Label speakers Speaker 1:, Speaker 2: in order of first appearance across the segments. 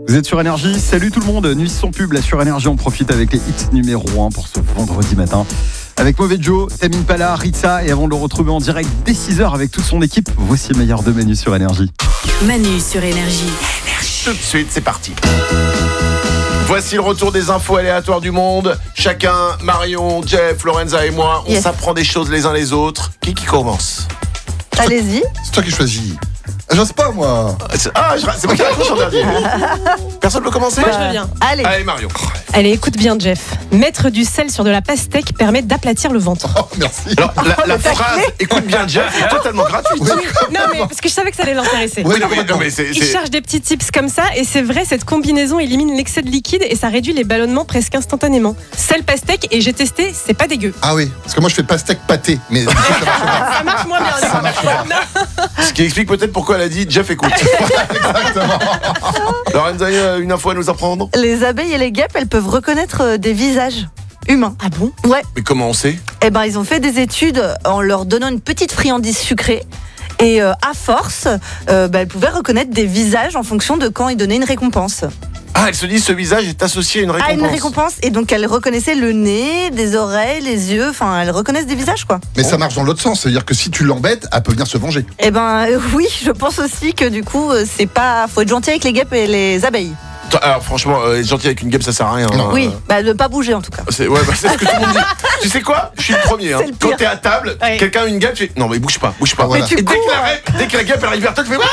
Speaker 1: Vous êtes sur Énergie, salut tout le monde, Nuit sans pub, là sur Énergie, on profite avec les hits numéro 1 pour ce vendredi matin. Avec Mauvais Joe, Tamine Pala, Ritza, et avant de le retrouver en direct dès 6h avec toute son équipe, voici le meilleur de Manu sur Énergie.
Speaker 2: Manu sur Énergie.
Speaker 3: Tout de suite, c'est parti. Voici le retour des infos aléatoires du monde. Chacun, Marion, Jeff, Lorenza et moi, on s'apprend des choses les uns les autres. Qui commence ?
Speaker 4: Allez-y.
Speaker 5: C'est toi qui choisis. J'ose pas, moi.
Speaker 3: C'est moi qui raccroche en dernier. Personne peut commencer ?
Speaker 6: Moi, je veux bien.
Speaker 4: Allez.
Speaker 3: Allez, Marion.
Speaker 6: Allez, écoute bien, Jeff. Mettre du sel sur de la pastèque permet d'aplatir le ventre.
Speaker 5: Oh, merci.
Speaker 3: Alors, la phrase « Écoute bien, Jeff » est totalement gratuite.
Speaker 6: Non, mais parce que je savais que ça allait l'intéresser.
Speaker 5: Oui,
Speaker 3: non, mais c'est...
Speaker 6: Il cherche des petits tips comme ça, et c'est vrai, cette combinaison élimine l'excès de liquide et ça réduit les ballonnements presque instantanément. Sel, pastèque, et j'ai testé, c'est pas dégueu.
Speaker 5: Ah oui, parce que moi je fais pastèque pâté, mais du coup, ça marche pas.
Speaker 6: Ça marche moins bien.
Speaker 3: Ce qui explique peut-être pourquoi elle a dit « Jeff, écoute ».
Speaker 5: Exactement.
Speaker 3: Lorenza, une info à nous apprendre ?
Speaker 4: Les abeilles et les guêpes, elles peuvent reconnaître des visages humains.
Speaker 6: Ah bon ?
Speaker 4: Ouais.
Speaker 3: Mais comment on sait ?
Speaker 4: Eh ben, ils ont fait des études en leur donnant une petite friandise sucrée. Et à force, elles pouvaient reconnaître des visages en fonction de quand ils donnaient une récompense.
Speaker 3: Ah, elle se dit ce visage est associé à une récompense.
Speaker 4: À une récompense. Et donc, elles reconnaissaient le nez, des oreilles, les yeux. Enfin, elles reconnaissent des visages, quoi.
Speaker 5: Mais ça marche dans l'autre sens, c'est-à-dire que si tu l'embêtes, elle peut venir se venger.
Speaker 4: Eh ben, oui, je pense aussi que du coup, c'est pas. Faut être gentil avec les guêpes et les abeilles.
Speaker 3: Alors franchement, être gentil avec une guêpe, ça sert à rien.
Speaker 5: Non.
Speaker 4: Oui, de pas bouger en tout cas.
Speaker 3: C'est ce que tout le monde dit. Tu sais quoi ? Je suis le premier.
Speaker 4: C'est le pire.
Speaker 3: Quand t'es à table,
Speaker 6: Ouais.
Speaker 3: quelqu'un a une guêpe, tu fais non mais bouge pas.
Speaker 5: Voilà.
Speaker 3: Et dès que la guêpe elle arrive vers toi, tu fais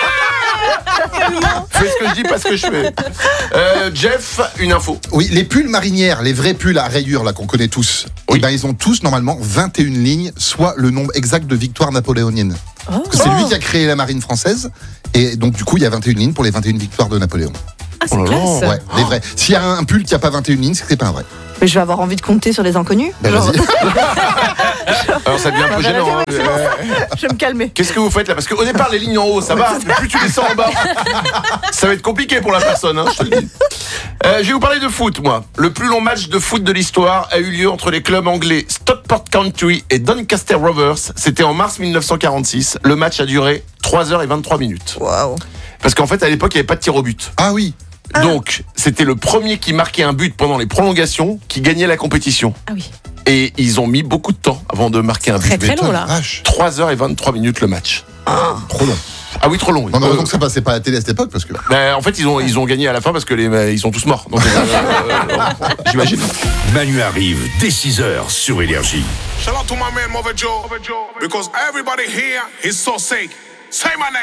Speaker 3: fais ce que je dis, pas ce que je fais. Jeff, une info.
Speaker 5: Oui, les pulls marinières, les vrais pulls à rayures là qu'on connaît tous,
Speaker 3: Oui.
Speaker 5: eh ben, ils ont tous normalement 21 lignes, soit le nombre exact de victoires napoléoniennes. Parce que c'est lui qui a créé la marine française, et donc du coup il y a 21 lignes pour les 21 victoires de Napoléon.
Speaker 6: Ah, c'est
Speaker 3: Oh là là.
Speaker 6: classe.
Speaker 5: Ouais, les vrais. S'il y a un pull qui a pas 21 lignes, c'est que c'est pas un vrai.
Speaker 4: Mais je vais avoir envie de compter sur les inconnus.
Speaker 5: Ben
Speaker 4: Genre,
Speaker 5: vas-y.
Speaker 3: Alors ça devient un peu gênant. Hein.
Speaker 4: je vais me calmer.
Speaker 3: Qu'est-ce que vous faites là ? Parce qu'au départ les lignes en haut ça va, mais plus tu descends en bas, ça va être compliqué pour la personne, hein, je te le dis. Je vais vous parler de foot, moi. Le plus long match de foot de l'histoire a eu lieu entre les clubs anglais Stockport County et Doncaster Rovers. C'était en mars 1946. Le match a duré 3h23.
Speaker 4: Waouh.
Speaker 3: Parce qu'en fait à l'époque il n'y avait pas de tir au but.
Speaker 5: Ah oui.
Speaker 3: Donc c'était le premier qui marquait un but pendant les prolongations qui gagnait la compétition.
Speaker 6: Ah oui.
Speaker 3: Et ils ont mis beaucoup de temps avant de marquer un but.
Speaker 6: Très long là.
Speaker 5: Vache.
Speaker 3: 3h23 le match.
Speaker 5: Trop long.
Speaker 3: Ah oui, trop long.
Speaker 5: Non, mais heureusement que ça passait pas à la télé à cette époque parce que.
Speaker 3: En fait, ils ont gagné à la fin parce que ils sont tous morts. Donc, j'imagine.
Speaker 7: Manu arrive dès 6h sur Énergie.
Speaker 8: Shout out to my man Mauvais Joe, because everybody here is so sick. Say my name.